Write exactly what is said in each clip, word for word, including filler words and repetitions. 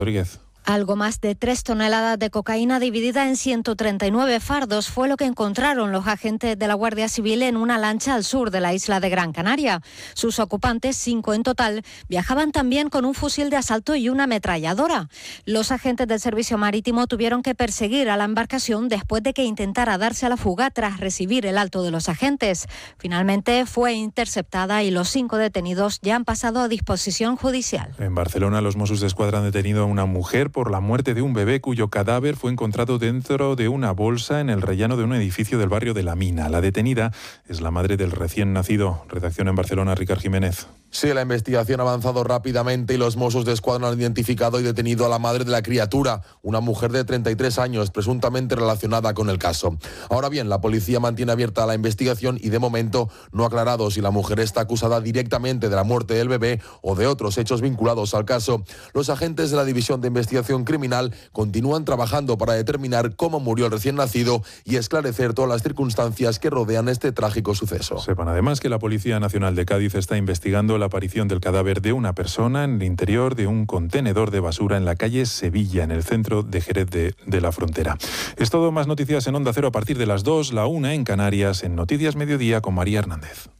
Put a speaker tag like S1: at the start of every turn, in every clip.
S1: Rodríguez.
S2: Algo más de tres toneladas de cocaína dividida en ciento treinta y nueve fardos fue lo que encontraron los agentes de la Guardia Civil en una lancha al sur de la isla de Gran Canaria. Sus ocupantes, cinco en total, viajaban también con un fusil de asalto y una ametralladora. Los agentes del Servicio Marítimo tuvieron que perseguir a la embarcación después de que intentara darse a la fuga tras recibir el alto de los agentes. Finalmente fue interceptada y los cinco detenidos ya han pasado a disposición judicial.
S1: En Barcelona, los Mossos d'Esquadra han detenido a una mujer por la muerte de un bebé cuyo cadáver fue encontrado dentro de una bolsa en el rellano de un edificio del barrio de La Mina. La detenida es la madre del recién nacido. Redacción en Barcelona, Ricard Jiménez.
S3: Sí, la investigación ha avanzado rápidamente y los Mossos d'Esquadra han identificado y detenido a la madre de la criatura, una mujer de treinta y tres años, presuntamente relacionada con el caso. Ahora bien, la policía mantiene abierta la investigación y de momento no ha aclarado si la mujer está acusada directamente de la muerte del bebé o de otros hechos vinculados al caso. Los agentes de la División de Investigación Criminal continúan trabajando para determinar cómo murió el recién nacido y esclarecer todas las circunstancias que rodean este trágico suceso.
S1: Sepan además que la Policía Nacional de Cádiz está investigando la aparición del cadáver de una persona en el interior de un contenedor de basura en la calle Sevilla, en el centro de Jerez de, de la Frontera. Es todo, más noticias en Onda Cero a partir de las dos, la una en Canarias, en Noticias Mediodía con María Hernández.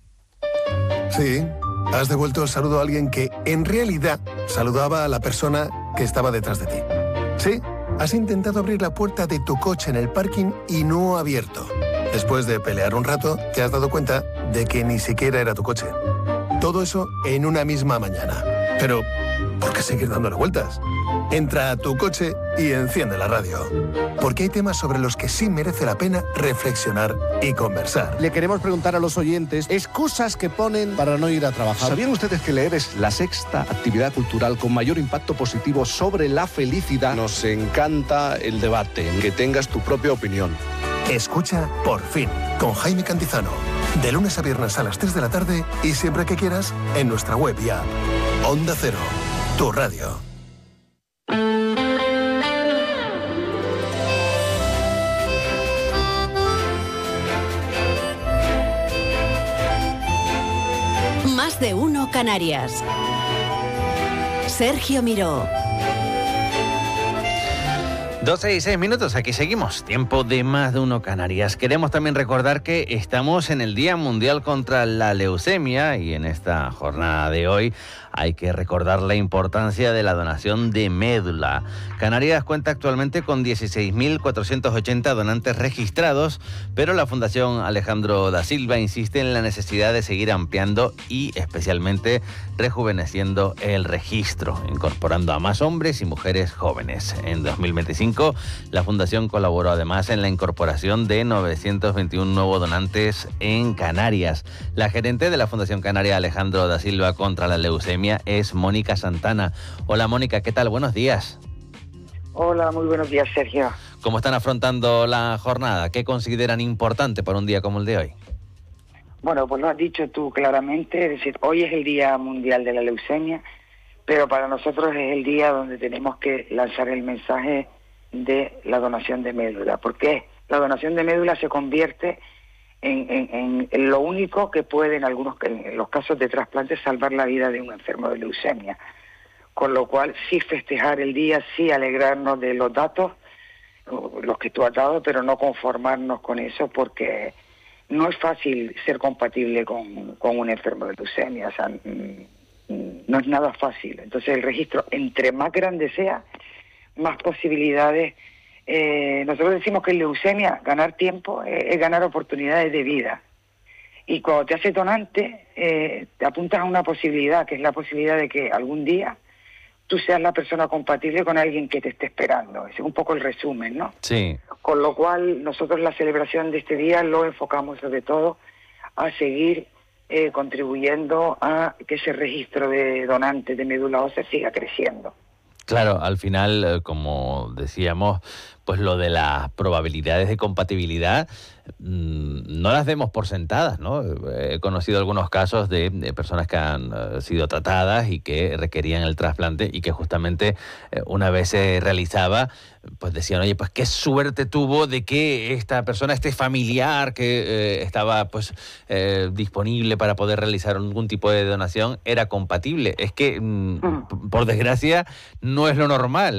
S4: Sí, has devuelto el saludo a alguien que en realidad saludaba a la persona que estaba detrás de ti. Sí, has intentado abrir la puerta de tu coche en el parking y no ha abierto. Después de pelear un rato, te has dado cuenta de que ni siquiera era tu coche. Todo eso en una misma mañana. Pero, ¿por qué seguir dándole vueltas? Entra a tu coche y enciende la radio. Porque hay temas sobre los que sí merece la pena reflexionar y conversar.
S5: Le queremos preguntar a los oyentes excusas que ponen para no ir a trabajar.
S6: ¿Sabían ustedes que leer es la sexta actividad cultural con mayor impacto positivo sobre la felicidad? Nos encanta el debate, que tengas tu propia opinión.
S4: Escucha Por Fin, con Jaime Cantizano. De lunes a viernes a las tres de la tarde y siempre que quieras en nuestra web y app. Onda Cero, tu radio.
S7: Más de uno Canarias. Sergio Miró.
S8: doce y seis minutos, aquí seguimos. Tiempo de Más de uno Canarias. Queremos también recordar que estamos en el Día Mundial contra la Leucemia y en esta jornada de hoy hay que recordar la importancia de la donación de médula. Canarias cuenta actualmente con dieciséis mil cuatrocientos ochenta donantes registrados, pero la Fundación Alejandro da Silva insiste en la necesidad de seguir ampliando y especialmente rejuveneciendo el registro, incorporando a más hombres y mujeres jóvenes. En dos mil veinticinco, la Fundación colaboró además en la incorporación de novecientos veintiuno nuevos donantes en Canarias. La gerente de la Fundación Canaria Alejandro da Silva contra la Leucemia es Mónica Santana. Hola Mónica, ¿qué tal? Buenos días.
S9: Hola, muy buenos días, Sergio.
S8: ¿Cómo están afrontando la jornada? ¿Qué consideran importante para un día como el de hoy?
S9: Bueno, pues lo has dicho tú claramente, es decir, hoy es el Día Mundial de la Leucemia, pero para nosotros es el día donde tenemos que lanzar el mensaje de la donación de médula. ¿Por qué? La donación de médula se convierte En, en, en lo único que puede en algunos en los casos de trasplante salvar la vida de un enfermo de leucemia, con lo cual sí festejar el día, sí alegrarnos de los datos, los que tú has dado, pero no conformarnos con eso porque no es fácil ser compatible con, con un enfermo de leucemia, o sea, no es nada fácil. Entonces el registro, entre más grande sea, más posibilidades. Eh, nosotros decimos que en leucemia ganar tiempo es, es ganar oportunidades de vida. Y cuando te haces donante, eh, te apuntas a una posibilidad, que es la posibilidad de que algún día tú seas la persona compatible con alguien que te esté esperando. Ese es un poco el resumen, ¿no?
S8: Sí.
S9: Con lo cual, nosotros la celebración de este día lo enfocamos sobre todo a seguir eh, contribuyendo a que ese registro de donantes de médula ósea siga creciendo.
S8: Claro, al final, como decíamos, pues lo de las probabilidades de compatibilidad no las demos por sentadas, ¿no? He conocido algunos casos de, de personas que han uh, sido tratadas y que requerían el trasplante y que justamente eh, una vez se realizaba, pues decían, oye, pues qué suerte tuvo de que esta persona, este familiar que eh, estaba pues eh, disponible para poder realizar algún tipo de donación, era compatible. Es que, mm, por desgracia, no es lo normal.